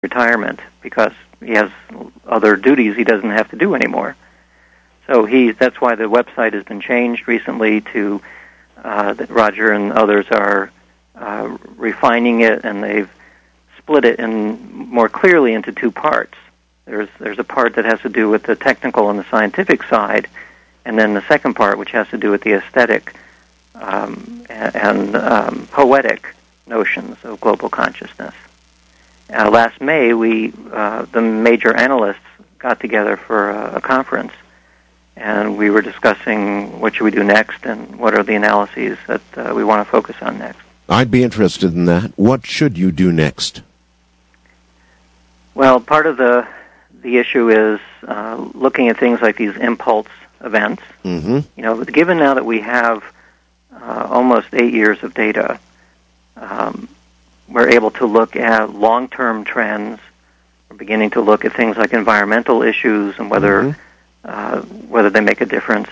retirement because he has other duties he doesn't have to do anymore. So that's why the website has been changed recently to that Roger and others are refining it, and they've split it more clearly into two parts. There's a part that has to do with the technical and the scientific side, and then the second part, which has to do with the aesthetic and poetic notions of global consciousness. Last May, the major analysts got together for a conference, and we were discussing what should we do next and what are the analyses that we want to focus on next. I'd be interested in that. What should you do next? Well, part of the issue is looking at things like these impulse events. Mm-hmm. You know, given now that we have almost 8 years of data, we're able to look at long-term trends. We're beginning to look at things like environmental issues and whether they make a difference.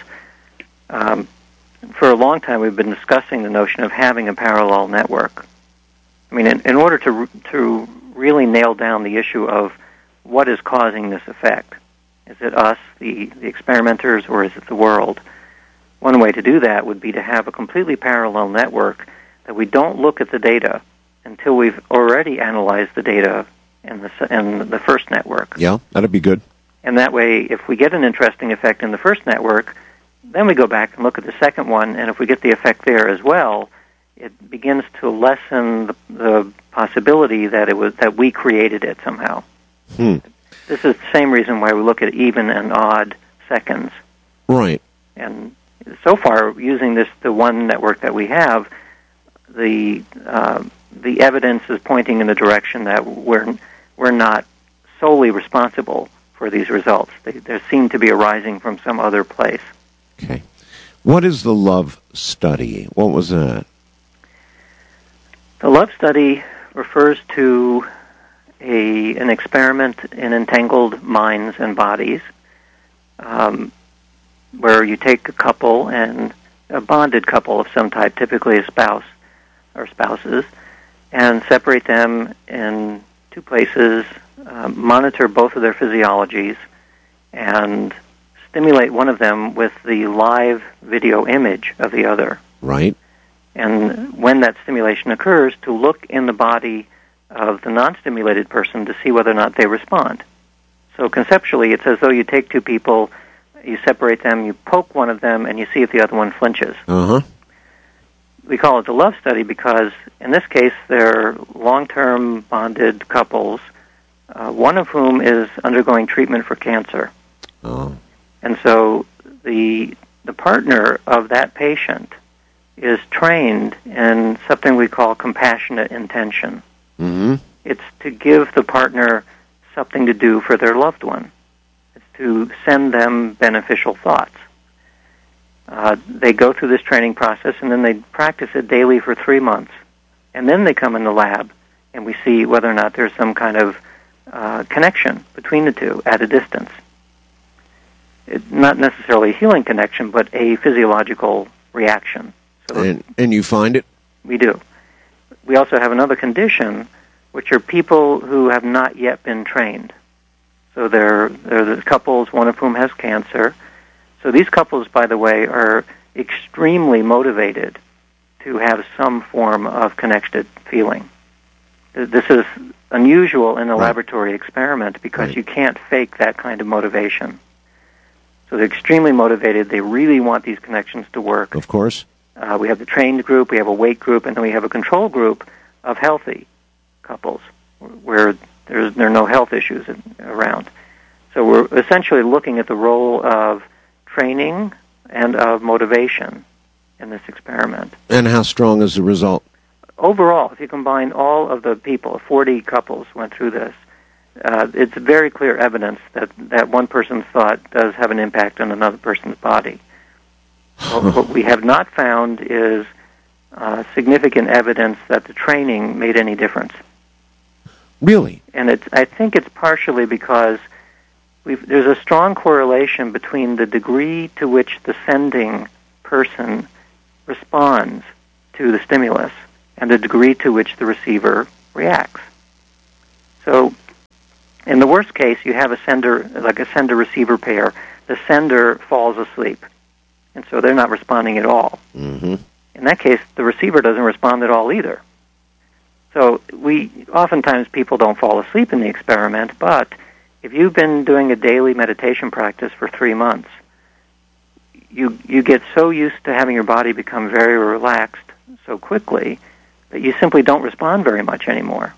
For a long time, we've been discussing the notion of having a parallel network. I mean, in order to really nail down the issue of what is causing this effect, is it us, the experimenters, or is it the world? One way to do that would be to have a completely parallel network that we don't look at the data until we've already analyzed the data in the first network. Yeah, that'd be good. And that way, if we get an interesting effect in the first network, then we go back and look at the second one, and if we get the effect there as well, it begins to lessen the possibility that we created it somehow. This is the same reason why we look at even and odd seconds. Right. And so far, using the one network that we have, the evidence is pointing in the direction that we're not solely responsible for these results. They seem to be arising from some other place. Okay. What is the love study? What was that? The love study refers to an experiment in entangled minds and bodies, where you take a couple, and a bonded couple of some type, typically a spouse or spouses, and separate them in two places, monitor both of their physiologies, and stimulate one of them with the live video image of the other. Right. And when that stimulation occurs, to look in the body of the non-stimulated person to see whether or not they respond. So conceptually, it's as though you take two people, you separate them, you poke one of them, and you see if the other one flinches. Uh-huh. We call it the love study because, in this case, they're long-term bonded couples, one of whom is undergoing treatment for cancer. Oh. And so the partner of that patient is trained in something we call compassionate intention. Mm-hmm. It's to give the partner something to do for their loved one. It's to send them beneficial thoughts. They go through this training process, and then they practice it daily for 3 months. And then they come in the lab, and we see whether or not there's some kind of connection between the two at a distance. It's not necessarily a healing connection, but a physiological reaction. So and you find it? We do. We also have another condition, which are people who have not yet been trained. So they're the couples, one of whom has cancer. So these couples, by the way, are extremely motivated to have some form of connected feeling. This is unusual in a laboratory experiment because you can't fake that kind of motivation. So they're extremely motivated. They really want these connections to work. Of course. We have the trained group, we have a wait group, and then we have a control group of healthy couples where there are no health issues around. So we're essentially looking at the role of training and of motivation in this experiment. And how strong is the result? Overall, if you combine all of the people, 40 couples went through this, it's very clear evidence that one person's thought does have an impact on another person's body. What we have not found is significant evidence that the training made any difference. Really? And I think it's partially because there's a strong correlation between the degree to which the sending person responds to the stimulus and the degree to which the receiver reacts. So In the worst case, you have a sender, like a sender-receiver pair. The sender falls asleep, and so they're not responding at all. Mm-hmm. In that case, the receiver doesn't respond at all either. So oftentimes people don't fall asleep in the experiment, but if you've been doing a daily meditation practice for 3 months, you get so used to having your body become very relaxed so quickly that you simply don't respond very much anymore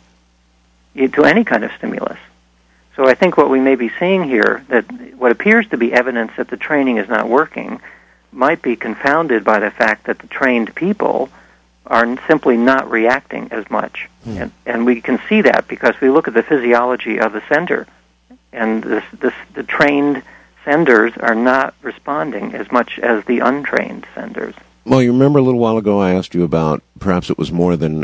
to any kind of stimulus. So I think what we may be seeing here, that what appears to be evidence that the training is not working, might be confounded by the fact that the trained people are simply not reacting as much. And we can see that because we look at the physiology of the sender, and the trained senders are not responding as much as the untrained senders. Well, you remember a little while ago I asked you about perhaps it was more than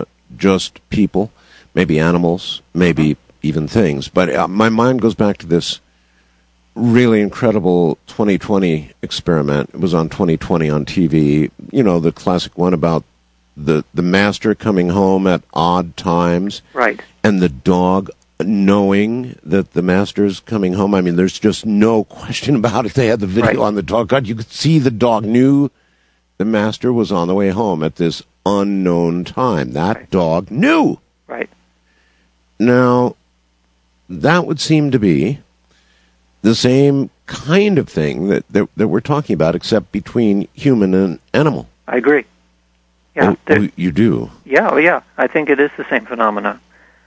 just people, maybe animals, maybe even things. But my mind goes back to this really incredible 2020 experiment. It was on 2020 on TV. You know, the classic one about the master coming home at odd times. Right. And the dog knowing that the master's coming home. I mean, there's just no question about it. They had the video on the dog. God, you could see the dog knew the master was on the way home at this unknown time. That dog knew. Right. Now, that would seem to be the same kind of thing that we're talking about, except between human and animal. I agree. Yeah, you do? Yeah, I think it is the same phenomena.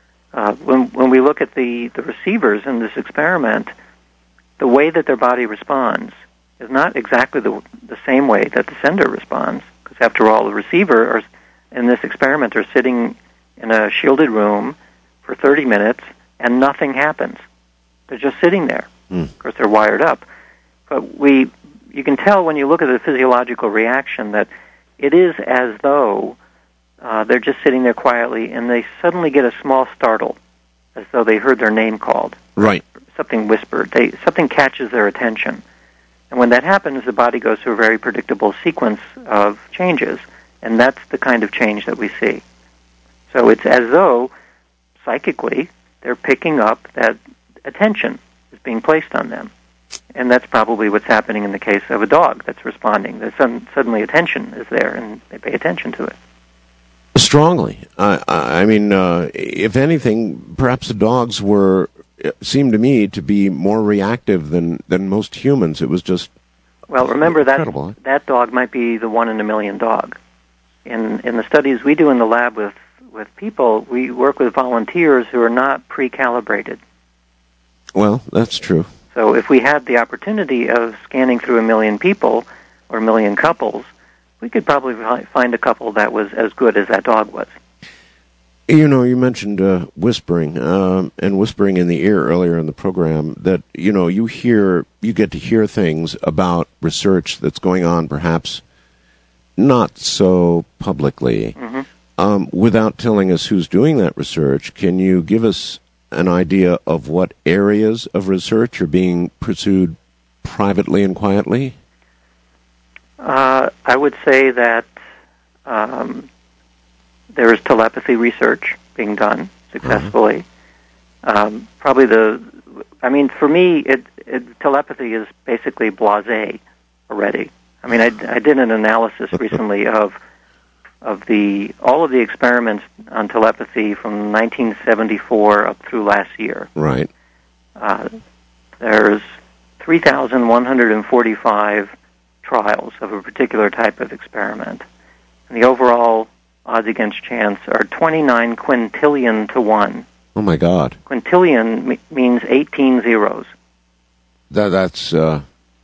When we look at the receivers in this experiment, the way that their body responds is not exactly the same way that the sender responds, because after all, the receiver in this experiment are sitting in a shielded room for 30 minutes and nothing happens. They're just sitting there. Of course, they're wired up. But you can tell when you look at the physiological reaction that it is as though they're just sitting there quietly and they suddenly get a small startle, as though they heard their name called. Right. Something whispered. Something catches their attention. And when that happens, the body goes through a very predictable sequence of changes, and that's the kind of change that we see. So it's as though, psychically, they're picking up that attention is being placed on them. And that's probably what's happening in the case of a dog that's responding. Suddenly attention is there, and they pay attention to it. Strongly. I mean, if anything, perhaps the dogs seemed to me to be more reactive than most humans. It was just remember incredible. that dog might be the 1 in a million dog. In the studies we do in the lab with people, we work with volunteers who are not pre-calibrated. Well, that's true. So if we had the opportunity of scanning through 1 million people or 1 million couples, we could probably find a couple that was as good as that dog was. You know, you mentioned whispering and whispering in the ear earlier in the program. That you get to hear things about research that's going on, perhaps not so publicly. Mm-hmm. Without telling us who's doing that research, can you give us an idea of what areas of research are being pursued privately and quietly? I would say that there is telepathy research being done successfully. Probably for me, telepathy is basically blasé already. I mean, I did an analysis recently of all of the experiments on telepathy from 1974 up through last year. Right. There's 3,145 trials of a particular type of experiment. And the overall odds against chance are 29 quintillion to 1. Oh, my God. Quintillion means 18 zeros. That's... And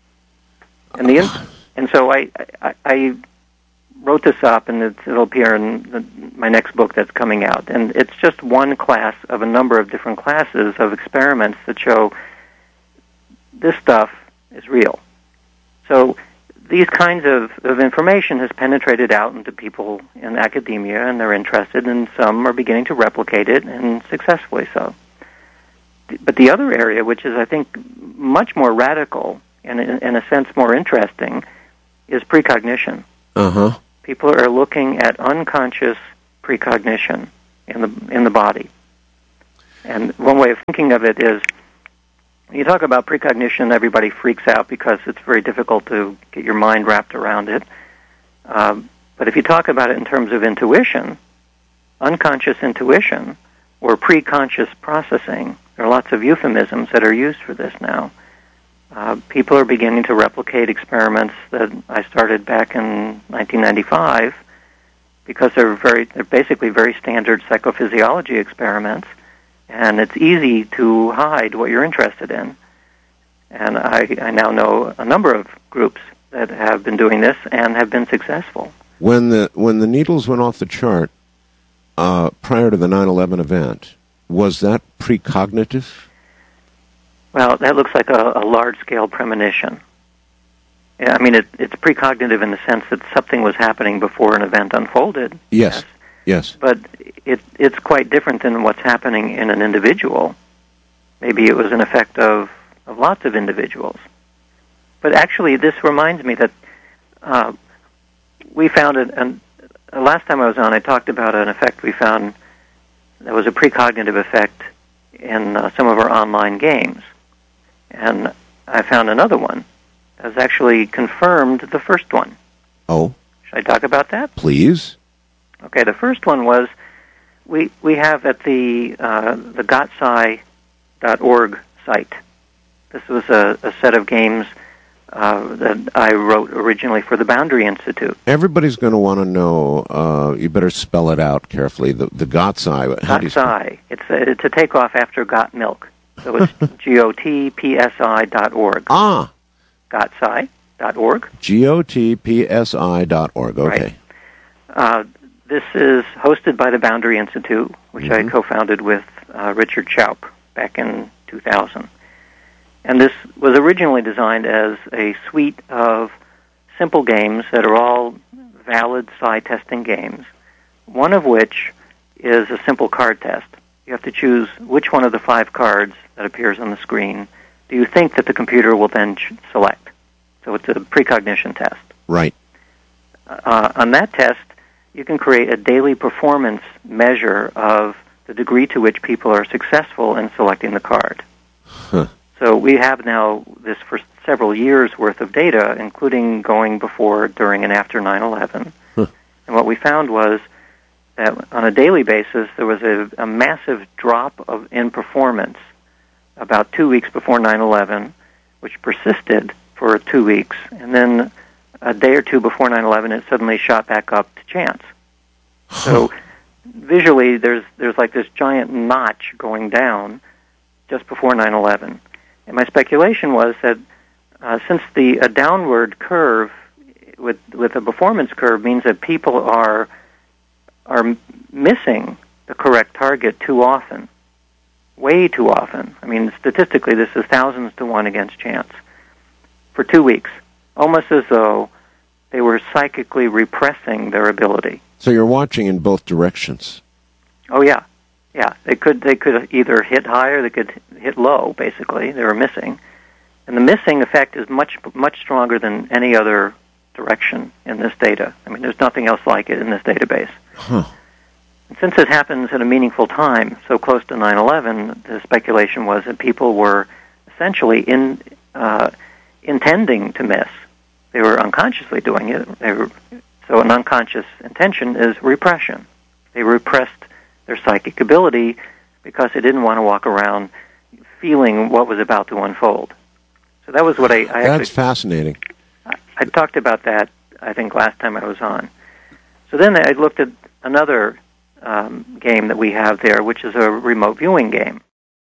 so I wrote this up, and it'll appear in my next book that's coming out. And it's just one class of a number of different classes of experiments that show this stuff is real. So these kinds of information has penetrated out into people in academia, and they're interested, and some are beginning to replicate it, and successfully so. But the other area, which is, I think, much more radical and in a sense more interesting, is precognition. Uh-huh. People are looking at unconscious precognition in the body. And one way of thinking of it is, when you talk about precognition, everybody freaks out because it's very difficult to get your mind wrapped around it. But if you talk about it in terms of intuition, unconscious intuition, or pre-conscious processing, there are lots of euphemisms that are used for this now. People are beginning to replicate experiments that I started back in 1995 because they're basically very standard psychophysiology experiments, and it's easy to hide what you're interested in. And I now know a number of groups that have been doing this and have been successful. When the needles went off the chart prior to the 9/11 event, was that precognitive? Well, that looks like a large-scale premonition. Yeah, I mean, it's precognitive in the sense that something was happening before an event unfolded. Yes. But it's quite different than what's happening in an individual. Maybe it was an effect of lots of individuals. But actually, this reminds me that we found it, and last time I was on, I talked about an effect we found that was a precognitive effect in some of our online games. And I found another one that has actually confirmed the first one. Oh. Should I talk about that? Please. Okay, the first one was we have at the gotsci.org site. This was a set of games that I wrote originally for the Boundary Institute. Everybody's going to want to know. You better spell it out carefully. The Gotsci. How do you spell it? It's a takeoff after Got Milk. So it's GOTPSI.org. Ah. Gotsci.org. GOTPSI.org. Okay. Right. This is hosted by the Boundary Institute, which I co-founded with Richard Schaup back in 2000. And this was originally designed as a suite of simple games that are all valid psi testing games, one of which is a simple card test. You have to choose which one of the 5 cards that appears on the screen do you think that the computer will then select. So it's a precognition test. Right. On that test, you can create a daily performance measure of the degree to which people are successful in selecting the card. Huh. So we have now this for several years' worth of data, including going before, during, and after 9/11. Huh. And what we found was that on a daily basis, there was a massive drop in performance about 2 weeks before 9/11, which persisted for 2 weeks, and then a day or two before 9/11, it suddenly shot back up to chance. So visually, there's like this giant notch going down just before 9/11. And my speculation was that since a downward curve with a performance curve means that people are missing the correct target too often, way too often. I mean, statistically, this is thousands to 1 against chance for 2 weeks, almost as though they were psychically repressing their ability. So you're watching in both directions. Oh yeah. They could either hit high or they could hit low. Basically, they were missing, and the missing effect is much stronger than any other direction in this data. I mean, there's nothing else like it in this database. Huh. And since it happens at a meaningful time, so close to 9/11, the speculation was that people were essentially intending to miss. They were unconsciously doing it. So an unconscious intention is repression. They repressed their psychic ability because they didn't want to walk around feeling what was about to unfold. So that was what I That's fascinating. I talked about that, I think, last time I was on. So then I looked at another game that we have there, which is a remote viewing game.